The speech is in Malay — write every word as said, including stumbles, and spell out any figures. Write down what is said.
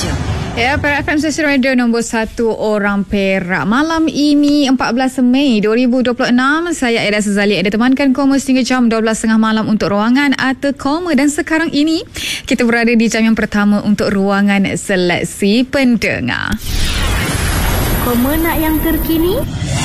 saja. Ya, Perak F M Stesen Radio nombor satu orang Perak. Malam ini empat belas Mei dua ribu dua puluh enam, saya Aida Sazali ada temankan Koma hingga jam dua belas tiga puluh malam untuk ruangan atau Koma, dan sekarang ini kita berada di jam yang pertama untuk ruangan seleksi pendengar. Koma nak yang terkini?